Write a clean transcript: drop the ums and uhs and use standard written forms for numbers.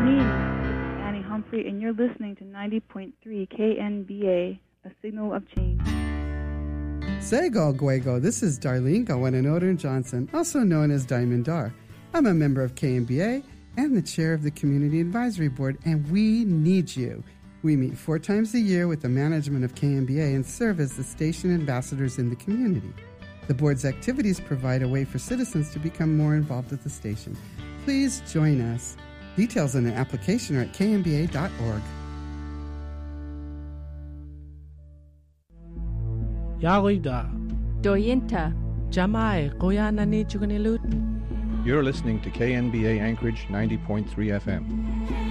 afternoon. This is Annie Humphrey, and you're listening to 90.3 KNBA, a signal of change. Sego Guego, this is Darlene Gawananoden Johnson, also known as Diamond Dar. I'm a member of KNBA and the chair of the Community Advisory Board, and we need you. We meet 4 times a year with the management of KNBA and serve as the station ambassadors in the community. The board's activities provide a way for citizens to become more involved at the station. Please join us. Details on the application are at knba.org. Yagoida. Doyinta. Jamai, Koyanani Chugunilut. You're listening to KNBA Anchorage 90.3 FM.